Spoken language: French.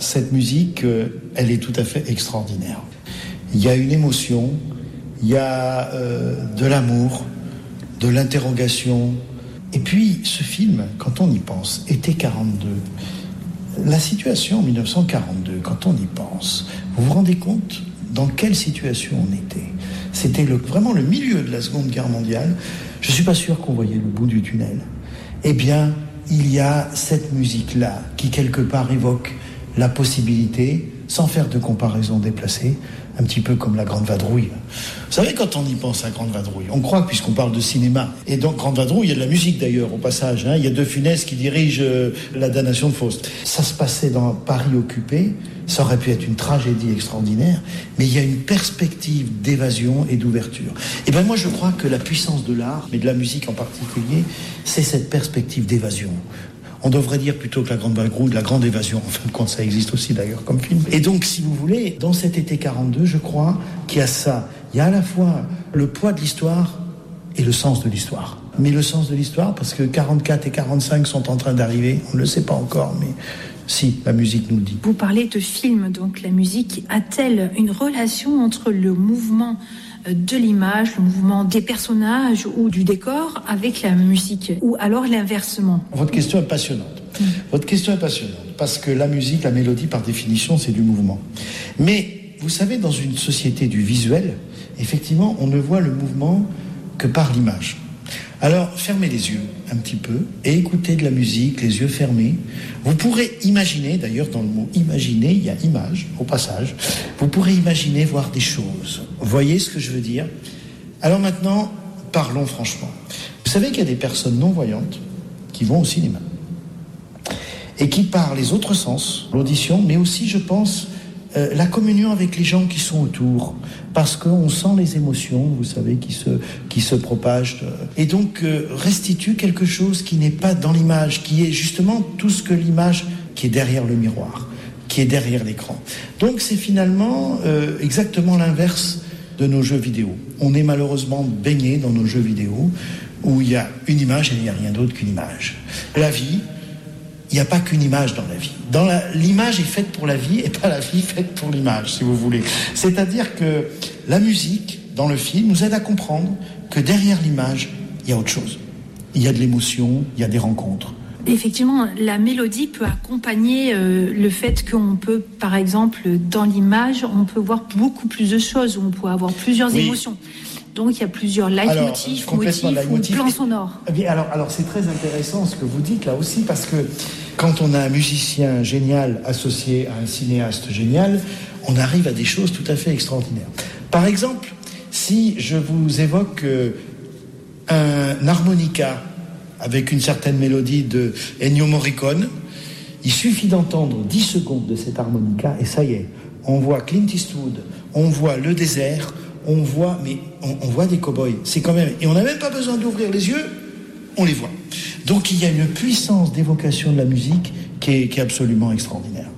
cette musique, elle est tout à fait extraordinaire. Il y a une émotion, il y a de l'amour, de l'interrogation. Et puis, ce film, quand on y pense, été 42, la situation en 1942, quand on y pense, vous vous rendez compte dans quelle situation on était ? C'était vraiment le milieu de la Seconde Guerre mondiale. Je ne suis pas sûr qu'on voyait le bout du tunnel. Eh bien, il y a cette musique-là qui, quelque part, évoque la possibilité, sans faire de comparaison déplacée, un petit peu comme la Grande Vadrouille. Vous savez, quand on y pense à Grande Vadrouille, on croit, puisqu'on parle de cinéma, et donc Grande Vadrouille, il y a de la musique d'ailleurs, au passage, il y a De Funès qui dirige La damnation de Faust. Ça se passait dans Paris occupé, ça aurait pu être une tragédie extraordinaire, mais il y a une perspective d'évasion et d'ouverture. Et bien moi je crois que la puissance de l'art, mais de la musique en particulier, c'est cette perspective d'évasion. On devrait dire plutôt que la Grande Vadrouille, la Grande Évasion. En fin de compte, ça existe aussi d'ailleurs comme film. Et donc, si vous voulez, dans cet été 42, je crois qu'il y a ça. Il y a à la fois le poids de l'histoire et le sens de l'histoire. Mais le sens de l'histoire, parce que 44 et 45 sont en train d'arriver, on ne le sait pas encore, mais si, la musique nous le dit. Vous parlez de film, donc la musique a-t-elle une relation entre le mouvement de l'image, le mouvement des personnages ou du décor avec la musique, ou alors l'inversement? Votre question est passionnante. Votre question est passionnante, parce que la musique, la mélodie, par définition, c'est du mouvement. Mais, vous savez, dans une société du visuel, effectivement, on ne voit le mouvement que par l'image. Alors, fermez les yeux un petit peu et écoutez de la musique, les yeux fermés. Vous pourrez imaginer, d'ailleurs dans le mot imaginer, il y a image au passage, vous pourrez imaginer voir des choses. Vous voyez ce que je veux dire ? Alors maintenant, parlons franchement. Vous savez qu'il y a des personnes non-voyantes qui vont au cinéma et qui, par les autres sens, l'audition, mais aussi, je pense, la communion avec les gens qui sont autour, parce qu'on sent les émotions, vous savez, qui se propagent, et donc restitue quelque chose qui n'est pas dans l'image, qui est justement tout ce que l'image qui est derrière le miroir, qui est derrière l'écran. Donc c'est finalement exactement l'inverse de nos jeux vidéo. On est malheureusement baigné dans nos jeux vidéo où il y a une image et il n'y a rien d'autre qu'une image. La vie, il n'y a pas qu'une image dans la vie. L'image est faite pour la vie et pas la vie faite pour l'image, si vous voulez. C'est-à-dire que la musique, dans le film, nous aide à comprendre que derrière l'image, il y a autre chose. Il y a de l'émotion, il y a des rencontres. Effectivement, la mélodie peut accompagner le fait qu'on peut, par exemple, dans l'image, on peut voir beaucoup plus de choses, on peut avoir plusieurs émotions. Donc il y a plusieurs leitmotifs, motifs ou plans sonores. Alors c'est très intéressant ce que vous dites là aussi, parce que quand on a un musicien génial associé à un cinéaste génial, on arrive à des choses tout à fait extraordinaires. Par exemple, si je vous évoque un harmonica avec une certaine mélodie de Ennio Morricone, il suffit d'entendre 10 secondes de cet harmonica et ça y est, on voit Clint Eastwood, on voit le désert, on voit des cow-boys. C'est quand même, et on n'a même pas besoin d'ouvrir les yeux, on les voit. Donc il y a une puissance d'évocation de la musique qui est absolument extraordinaire.